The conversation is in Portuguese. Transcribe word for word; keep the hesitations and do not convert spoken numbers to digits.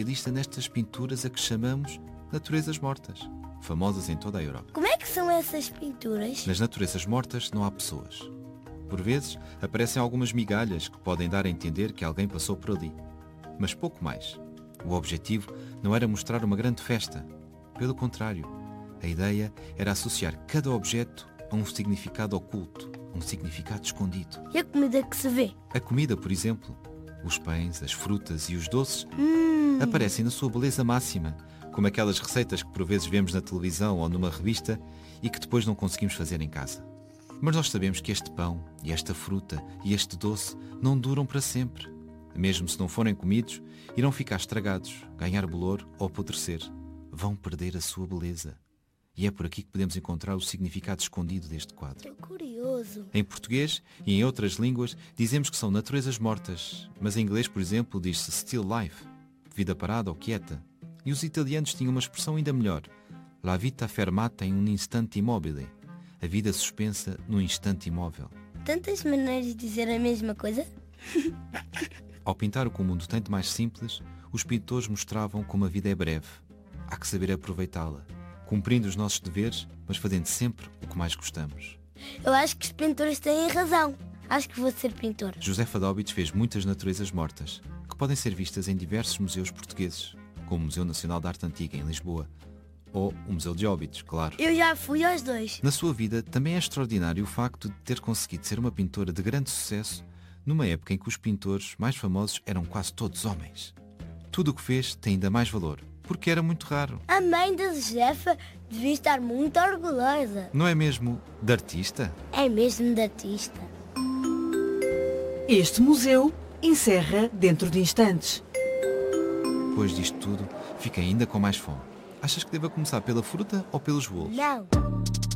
especialista nestas pinturas a que chamamos naturezas mortas, famosas em toda a Europa. Como é que são essas pinturas? Nas naturezas mortas não há pessoas. Por vezes aparecem algumas migalhas que podem dar a entender que alguém passou por ali. Mas pouco mais. O objetivo não era mostrar uma grande festa. Pelo contrário, a ideia era associar cada objeto a um significado oculto, um significado escondido. E a comida que se vê? A comida, por exemplo, os pães, as frutas e os doces Hum. aparecem na sua beleza máxima, como aquelas receitas que por vezes vemos na televisão ou numa revista e que depois não conseguimos fazer em casa. Mas nós sabemos que este pão e esta fruta e este doce não duram para sempre. Mesmo se não forem comidos, irão ficar estragados, ganhar bolor ou apodrecer. Vão perder a sua beleza. E é por aqui que podemos encontrar o significado escondido deste quadro. Estou curioso. Em português e em outras línguas dizemos que são naturezas mortas, mas em inglês, por exemplo, diz-se still life, vida parada ou quieta. E os italianos tinham uma expressão ainda melhor, la vita fermata in un istante immobile, a vida suspensa num instante imóvel. Tantas maneiras de dizer a mesma coisa? Ao pintar o que o mundo tem de mais simples, os pintores mostravam como a vida é breve. Há que saber aproveitá-la, cumprindo os nossos deveres, mas fazendo sempre o que mais gostamos. Eu acho que os pintores têm razão. Acho que vou ser pintor. Josefa Dóbitos fez muitas naturezas mortas, que podem ser vistas em diversos museus portugueses, como o Museu Nacional de Arte Antiga, em Lisboa, ou o Museu de Óbidos, claro. Eu já fui aos dois. Na sua vida, também é extraordinário o facto de ter conseguido ser uma pintora de grande sucesso numa época em que os pintores mais famosos eram quase todos homens. Tudo o que fez tem ainda mais valor, porque era muito raro. A mãe da Josefa devia estar muito orgulhosa. Não é mesmo de artista? É mesmo de artista. Este museu encerra dentro de instantes. Depois disto tudo, fica ainda com mais fome. Achas que deva começar pela fruta ou pelos bolos? Não.